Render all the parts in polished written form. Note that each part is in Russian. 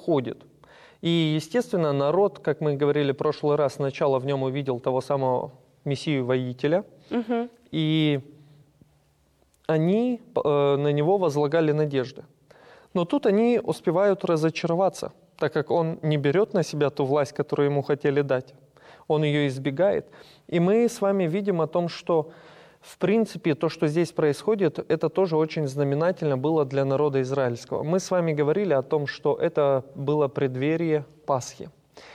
уходит. И, естественно, народ, как мы говорили в прошлый раз, сначала в нем увидел того самого Мессию-воителя, и они на него возлагали надежды. Но тут они успевают разочароваться, так как он не берет на себя ту власть, которую ему хотели дать. Он ее избегает. И мы с вами видим о том, что, в принципе, то, что здесь происходит, это тоже очень знаменательно было для народа израильского. Мы с вами говорили о том, что это было преддверие Пасхи.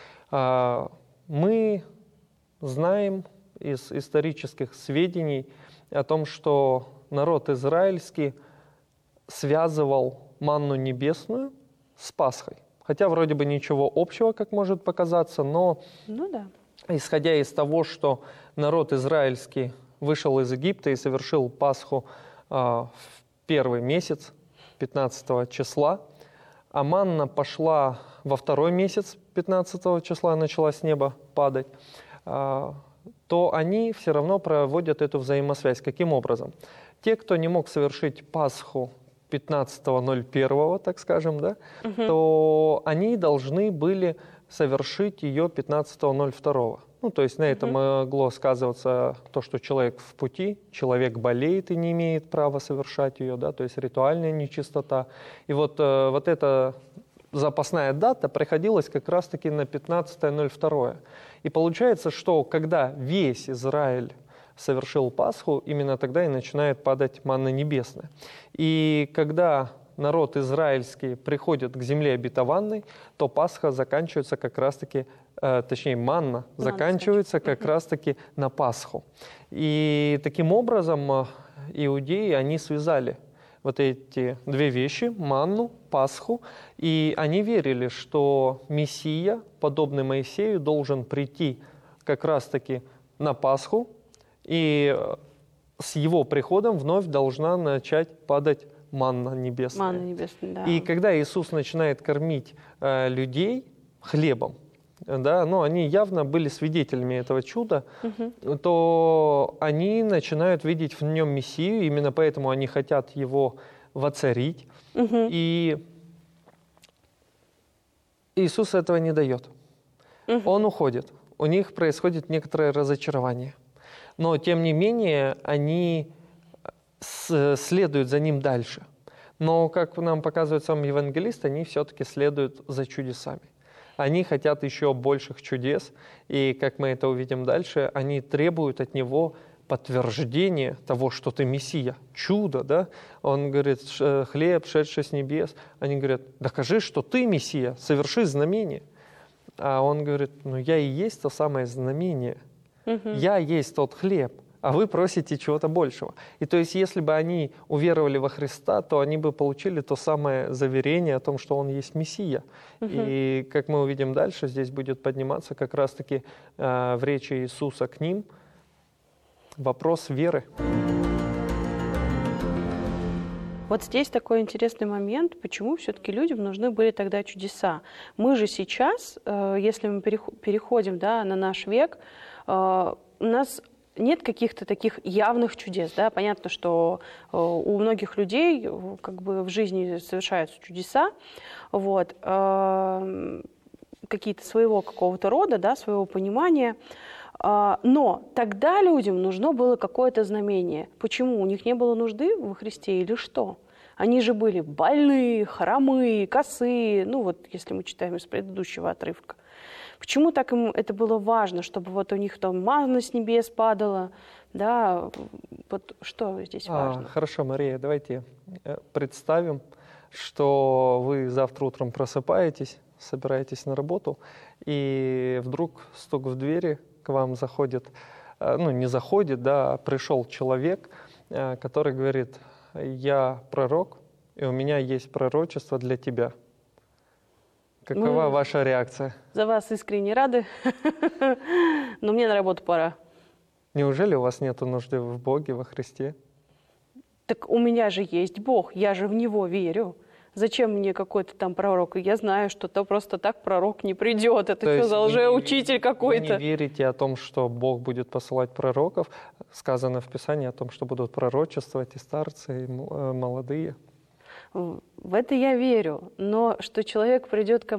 Мы знаем из исторических сведений о том, что народ израильский связывал манну небесную с Пасхой. Хотя вроде бы ничего общего, как может показаться, но исходя из того, что народ израильский вышел из Египта и совершил Пасху в первый месяц, 15 числа, а манна пошла во второй месяц, 15 числа начала с неба падать, то они все равно проводят эту взаимосвязь. Каким образом? Те, кто не мог совершить Пасху 15.01, так скажем, да, то они должны были совершить ее 15.02. Ну, то есть на это могло сказываться то, что человек в пути, человек болеет и не имеет права совершать ее, да, то есть ритуальная нечистота. И вот эта запасная дата приходилась как раз-таки на 15.02. И получается, что когда весь Израиль совершил Пасху, именно тогда и начинает падать манна небесная. И когда народ израильский приходит к земле обетованной, то Пасха заканчивается как раз-таки, точнее манна заканчивается как раз-таки на Пасху. И таким образом иудеи, они связали вот эти две вещи, манну, Пасху, и они верили, что Мессия, подобный Моисею, должен прийти как раз-таки на Пасху, и с его приходом вновь должна начать падать манна небесная. Манна небесная, да. И когда Иисус начинает кормить людей хлебом, да, ну, они явно были свидетелями этого чуда, то они начинают видеть в нем Мессию, именно поэтому они хотят его воцарить. И Иисус этого не дает. Он уходит. У них происходит некоторое разочарование. Но, тем не менее, они следуют за ним дальше. Но, как нам показывает сам евангелист, они все-таки следуют за чудесами. Они хотят еще больших чудес, и, как мы это увидим дальше, они требуют от него подтверждения того, что ты Мессия, чудо, да? Он говорит, хлеб, шедший с небес. Они говорят, докажи, что ты Мессия, соверши знамение. А он говорит, ну я и есть то самое знамение. Я есть тот хлеб, а вы просите чего-то большего. И то есть, если бы они уверовали во Христа, то они бы получили то самое заверение о том, что Он есть Мессия. И, как мы увидим дальше, здесь будет подниматься как раз-таки в речи Иисуса к ним вопрос веры. Вот здесь такой интересный момент, почему все-таки людям нужны были тогда чудеса. Мы же сейчас, если мы переходим, да, на наш век, у нас нет каких-то таких явных чудес. Да? Понятно, что у многих людей как бы в жизни совершаются чудеса, вот, какие-то своего какого-то рода, да, своего понимания. Но тогда людям нужно было какое-то знамение. Почему? У них не было нужды во Христе или что? Они же были больные, хромые, косые. Ну вот, если мы читаем из предыдущего отрывка. Почему так им это было важно, чтобы вот у них там манна с небес падала? Да, вот что здесь важно? Хорошо, Мария, давайте представим, что вы завтра утром просыпаетесь, собираетесь на работу, и вдруг стук в двери, к вам заходит, ну не заходит, да, а пришел человек, который говорит, я пророк, и у меня есть пророчество для тебя. Какова ваша реакция? За вас искренне рады, но мне на работу пора. Неужели у вас нет нужды в Боге, во Христе? Так у меня же есть Бог, я же в Него верю. Зачем мне какой-то там пророк? И я знаю, что то просто так пророк не придет. Это что за лжеучитель какой-то? Вы не верите о том, что Бог будет посылать пророков? Сказано в Писании о том, что будут пророчествовать и старцы, и молодые. В это я верю. Но что человек придет ко